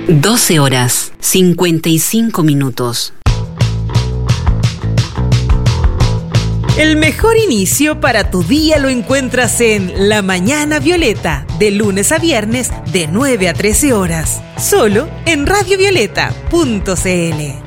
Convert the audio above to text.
12 horas, 55 minutos. El mejor inicio para tu día lo encuentras en La Mañana Violeta, de lunes a viernes, de 9 a 13 horas. Solo en radiovioleta.cl.